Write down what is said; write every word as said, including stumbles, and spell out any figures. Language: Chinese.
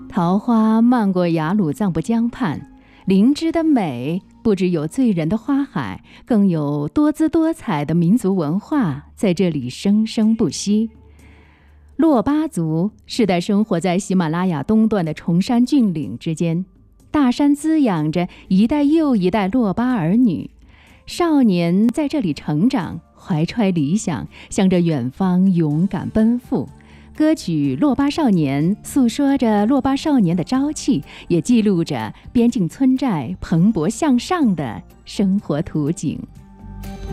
桃花漫过雅鲁藏布江畔，灵芝的美不只有醉人的花海，更有多姿多彩的民族文化在这里生生不息。珞巴族世代生活在喜马拉雅东段的崇山峻岭之间，大山滋养着一代又一代珞巴儿女，少年在这里成长，怀揣理想，向着远方勇敢奔赴。歌曲《珞巴少年》诉说着珞巴少年的朝气，也记录着边境村寨蓬勃向上的生活图景。